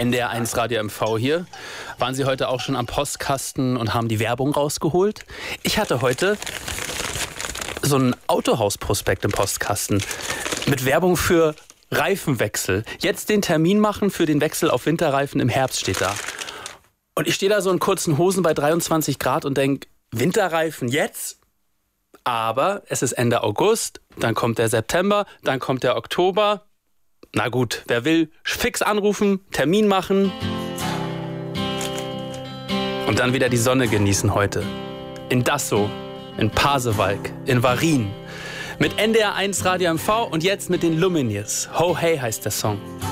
NDR1 Radio MV hier. Waren Sie heute auch schon am Postkasten und haben die Werbung rausgeholt? Ich hatte heute so einen Autohausprospekt im Postkasten mit Werbung für Reifenwechsel. Jetzt den Termin machen für den Wechsel auf Winterreifen im Herbst steht da. Und ich stehe da so in kurzen Hosen bei 23 Grad und denke, Winterreifen jetzt? Aber es ist Ende August, dann kommt der September, dann kommt der Oktober. Na gut, wer will, fix anrufen, Termin machen und dann wieder die Sonne genießen heute. In Dassow, in Pasewalk, in Warin. Mit NDR1 Radio MV und jetzt mit den Lumineers. Ho Hey heißt der Song.